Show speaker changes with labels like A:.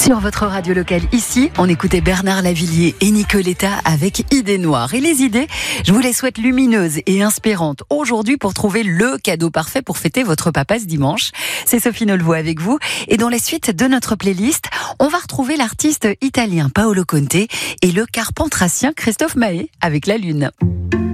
A: Sur votre radio locale ici, on écoutait Bernard Lavilliers et Nicoletta avec Idées Noires. Et les idées, je vous les souhaite lumineuses et inspirantes aujourd'hui pour trouver le cadeau parfait pour fêter votre papa ce dimanche. C'est Sophie Nolvo avec vous. Et dans la suite de notre playlist, on va retrouver l'artiste italien Paolo Conte et le carpentracien Christophe Maé avec La Lune.